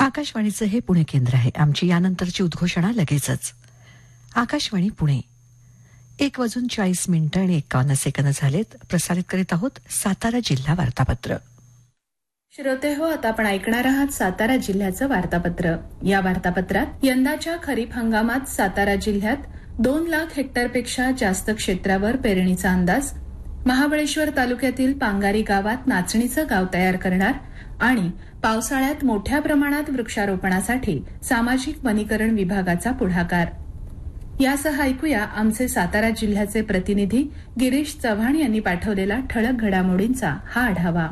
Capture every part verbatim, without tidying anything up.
आकाशवाणीचं हे पुणे केंद्र आहे. आमची यानंतरची उद्घोषणा लगेचच. आकाशवाणी पुणे. एक वाजून चाळीस मिनिटं आणि एकावन्न सेकंद झालेत. प्रसारित करीत आहोत सातारा जिल्हा वार्तापत्र. श्रोते हो, आता आपण ऐकणार आहात सातारा जिल्ह्याचं वार्तापत्र. या वार्तापत्रात यंदाच्या खरीप हंगामात सातारा जिल्ह्यात दोन लाख हेक्टरपेक्षा जास्त क्षेत्रावर पेरणीचा अंदाज, महाबळेश्वर तालुक्यातील पांगारी गावात नाचणीचं गाव तयार करणार आणि पावसाळ्यात मोठ्या प्रमाणात वृक्षारोपणासाठी सामाजिक वनीकरण विभागाचा पुढाकार. यासह ऐकूया आमचे सातारा जिल्ह्याचे प्रतिनिधी गिरीश चव्हाण यांनी पाठवलेला ठळक घडामोडींचा हा आढावा.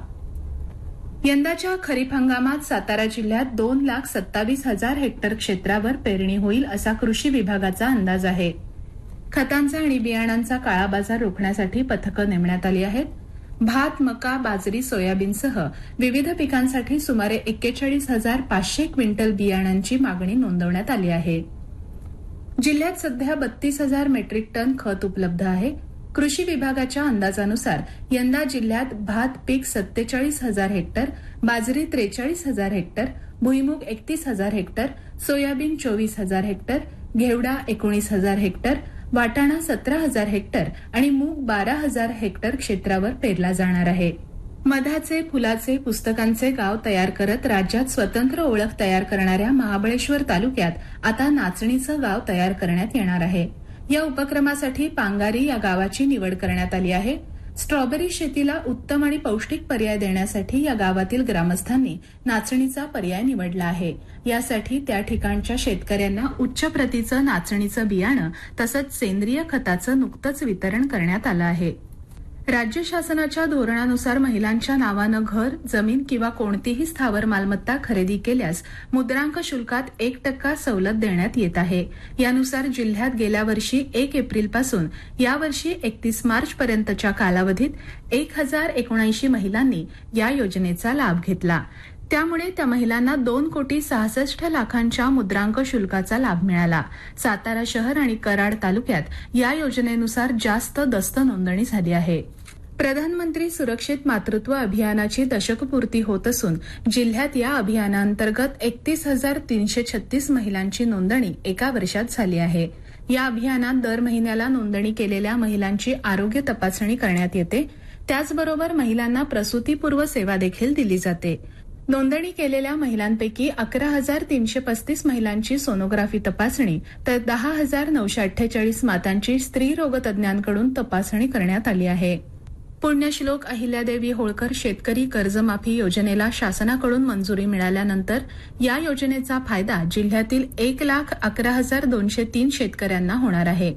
यंदाच्या खरीप हंगामात सातारा जिल्ह्यात दोन लाख सत्तावीस हजार हेक्टर क्षेत्रावर पेरणी होईल असा कृषी विभागाचा अंदाज आहे. खतांचा आणि बियाणांचा काळा बाजार रोखण्यासाठी पथकं नेमण्यात आली आहेत. भात, मका, बाजरी, सोयाबीनसह विविध पिकांसाठी सुमारे एक्केचाळीस हजार पाचशे क्विंटल बियाणांची मागणी नोंदवण्यात आली आहे. जिल्ह्यात सध्या बत्तीस हजार मेट्रिक टन खत उपलब्ध आहे. कृषी विभागाच्या अंदाजानुसार यंदा जिल्ह्यात भात पीक सत्तेचाळीस हजार हेक्टर, बाजरी त्रेचाळीस हजार हेक्टर, भुईमुग एकतीस हजार हेक्टर, सोयाबीन चोवीस हजार हेक्टर, घेवडा एकोणीस हजार हेक्टर, वाटाणा सतरा हजार हेक्टर आणि मूग बारा हजार हेक्टर क्षेत्रावर पेरला जाणार आहे. मधाचे, फुलाचे, पुस्तकांचे गाव तयार करत राज्यात स्वतंत्र ओळख तयार करणाऱ्या महाबळेश्वर तालुक्यात आता नाचणीचं गाव तयार करण्यात येणार आहे. या उपक्रमासाठी पांगारी या गावाची निवड करण्यात आली आहे. स्ट्रॉबेरी शेतीला उत्तम आणि पौष्टिक पर्याय देण्यासाठी या गावातील ग्रामस्थांनी नाचणीचा पर्याय निवडला आहे. यासाठी त्या ठिकाणच्या शेतकऱ्यांना उच्च प्रतीचं नाचणीचं बियाणं तसंच सेंद्रिय खताचं नुकतंच वितरण करण्यात आलं आहे. राज्य शासनाच्या धोरणानुसार महिलांच्या नावानं घर, जमीन किंवा कोणतीही स्थावर मालमत्ता खरेदी केल्यास मुद्रांक शुल्कात एक टक्का सवलत देण्यात येत आहे. यानुसार जिल्ह्यात गेल्या वर्षी एक एप्रिलपासून यावर्षी एकतीस मार्च पर्यंतच्या कालावधीत एक हजार एकोणऐंशी महिलांनी या योजनेचा लाभ घेतला. त्यामुळे त्या महिलांना दोन कोटी सहासष्ट लाखांच्या मुद्रांक शुल्काचा लाभ मिळाला. सातारा शहर आणि कराड तालुक्यात या योजनेनुसार जास्त दस्त नोंदणी झाली आहे. प्रधानमंत्री सुरक्षित मातृत्व अभियानाची दशकपूर्ती होत असून जिल्ह्यात या अभियानांतर्गत एकतीस हजार तीनशे छत्तीस महिलांची नोंदणी एका वर्षात झाली आहे. या अभियानात दर महिन्याला नोंदणी केलेल्या महिलांची आरोग्य तपासणी करण्यात येते. त्याचबरोबर महिलांना प्रसूतीपूर्व सेवा देखील दिली जाते. नोंदणी केलेल्या महिलांपैकी अकरा हजार तीनशे पस्तीस महिलांची सोनोग्राफी तपासणी तर दहा हजार नऊशे अठ्ठेचाळीस मातांची स्त्री रोग तज्ज्ञांकडून तपासणी करण्यात आली आहे. पुण्यश्लोक अहिल्यादेवी होळकर शेतकरी कर्जमाफी योजनेला शासनाकडून मंजुरी मिळाल्यानंतर या योजनेचा फायदा जिल्ह्यातील एक लाख अकरा हजार दोनशे तीन शेतकऱ्यांना होणार आहे.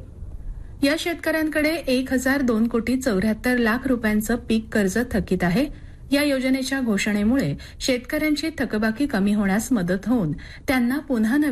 या शेतकऱ्यांकडे एक हजार दोन कोटी चौऱ्याहत्तर लाख रुपयांचं पीक कर्ज थकीत आहे. या योजनेच्या घोषणेमुळे शेतकऱ्यांची थकबाकी कमी होण्यास मदत होऊन त्यांना पुन्हा